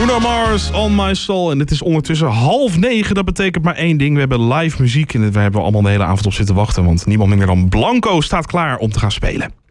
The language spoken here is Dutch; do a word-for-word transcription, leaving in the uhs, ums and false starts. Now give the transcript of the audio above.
Bruno Mars, On My Soul. En het is ondertussen half negen. Dat betekent maar één ding. We hebben live muziek en we hebben allemaal de hele avond op zitten wachten. Want niemand minder dan Blanco staat klaar om te gaan spelen.